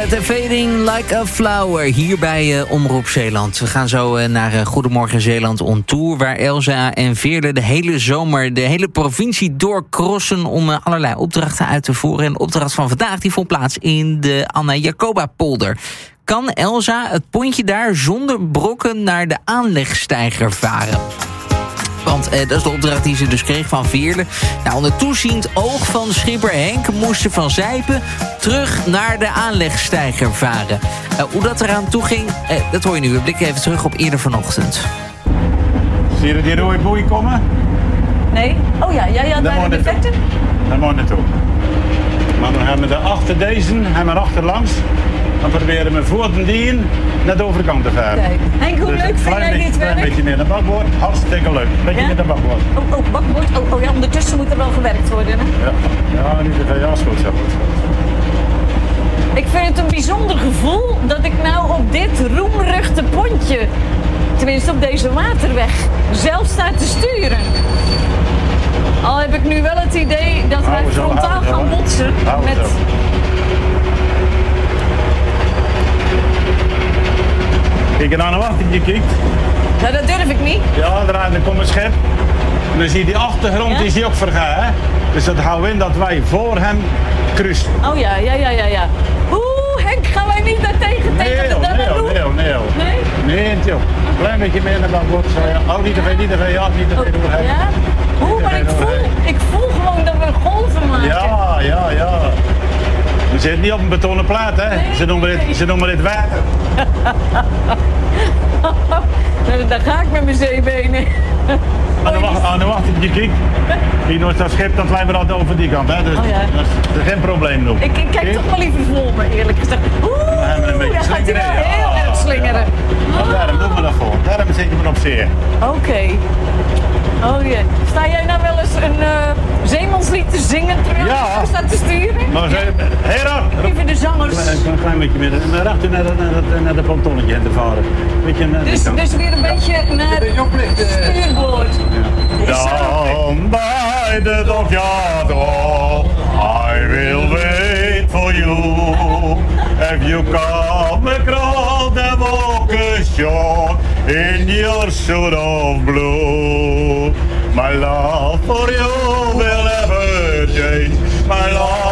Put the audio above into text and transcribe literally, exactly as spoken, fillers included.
The Fading Like a Flower, hier bij uh, Omroep Zeeland. We gaan zo uh, naar uh, Goedemorgen Zeeland on Tour, waar Elsa en Veerle de hele zomer de hele provincie doorcrossen om uh, allerlei opdrachten uit te voeren. En de opdracht van vandaag die vond plaats in de Anna Jacoba polder. Kan Elsa het pontje daar zonder brokken naar de aanlegsteiger varen? Want eh, dat is de opdracht die ze dus kreeg van Veerle. Nou, onder toeziend oog van schipper Henk moest ze van Zijpen terug naar de aanlegsteiger varen. Uh, hoe dat eraan toe ging, uh, dat hoor je nu. We blikken even terug op eerder vanochtend. Zie je die rode boei komen? Nee? Oh ja, jij had bij de defecten? Daar moet naartoe. Maar dan gaan we de achter deze, gaan we achterlangs. Dan proberen we voor de dien naar de overkant te varen. Kijk. Henk, hoe dus leuk vind jij dit werk? Een beetje meer naar bakboord, hartstikke leuk. Een beetje ja? meer naar bakboord. Oh, oh, bakboord. Oh, oh ja, ondertussen moet er wel gewerkt worden, hè? Ja, ja niet te veel. Ja, is goed zo. Ik vind het een bijzonder gevoel dat ik nou op dit roemruchte pontje, tenminste op deze waterweg, zelf sta te sturen. Al heb ik nu wel het idee dat wij frontaal gaan botsen met... Kijk er aan wacht, je kijkt. Ja, dat durf ik niet. Ja, daar komt een schip. En dan zie je die achtergrond, ja? Die zie je ook vergaan. Hè? Dus dat houden we in dat wij voor hem cruisen. Oh ja, ja, ja, ja, ja. Oeh, Henk, gaan wij niet daar tegen, nee, tegen de nee, roep? Nee, nee, nee. Nee? Nee, joh. Een klein beetje meer naar bakboord. Oh, niet te veel, niet te veel, ja, niet te veel. Oh, ja? Oeh, maar ik voel, ik voel gewoon dat we golven maken. Ja, ja, ja. We zitten niet op een betonnen plaat, hè. Nee, ze, noemen dit, ze noemen dit water. nou, daar ga ik met mijn zeebenen. Aan de wacht, aan de wacht, je kijkt. Hier nooit dat schip, dat lijkt me altijd over die kant, hè. Dus oh, ja. dat is geen probleem nog. Ik, ik kijk Kijk. toch wel liever voor me, eerlijk gezegd. Oeh, dan, dan gaat hij wel heel ja, erg slingeren. Ja. Oh. Daarom doen we dat voor. Daarom zit je me op zeer. Oké. Okay. Oh jee. Sta jij nou wel eens een uh, zeemanslied te zingen terwijl ja. je staat te sturen? Maar ze, heren! Even de zangers. Een, een klein beetje meer. Naar achter naar, naar, naar de pontonnetje en de varen. Beetje naar dus, dus weer een beetje naar het stuurboord. Down by the dockyard, oh, I will wait for you. If you come across the walker shore in your suit of blue, my love for you will never change. My love